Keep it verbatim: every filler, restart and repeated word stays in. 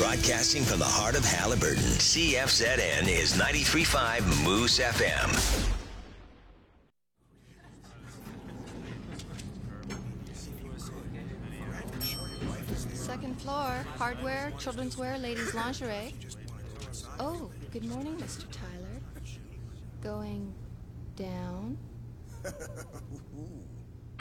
Broadcasting from the heart of Halliburton, C F Z N is ninety-three point five Moose F M. Second floor, hardware, children's wear, ladies' lingerie. Oh, good morning, Mister Tyler. Going down?